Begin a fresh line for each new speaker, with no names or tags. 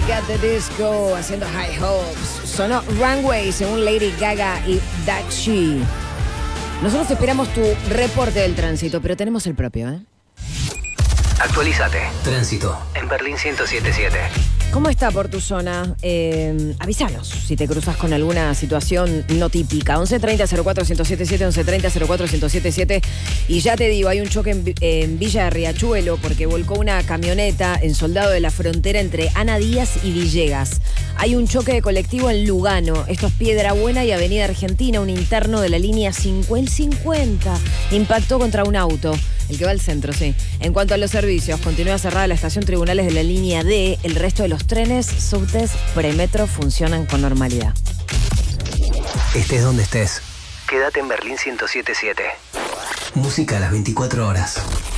Got the Disco haciendo High Hopes. Sonó Runway según Lady Gaga y That She. Nosotros esperamos tu reporte del tránsito, pero tenemos el propio, ¿eh?
Actualízate. Tránsito en Berlín 107.7.
¿Cómo está por tu zona? Avísanos si te cruzas con alguna situación no típica. 1130-04-1077, 1130-04-1077. Y ya te digo, hay un choque en Villa de Riachuelo porque volcó una camioneta en Soldado de la Frontera entre Ana Díaz y Villegas. Hay un choque de colectivo en Lugano. Esto es Piedra Buena y Avenida Argentina. Un interno de la línea 50 impactó contra un auto. El que va al centro, sí. En cuanto a los servicios, continúa cerrada la estación Tribunales de la línea D. El resto de los trenes, subtes, premetro funcionan con normalidad.
Estés donde estés, quédate en Berlín 107.7. Música a las 24 horas.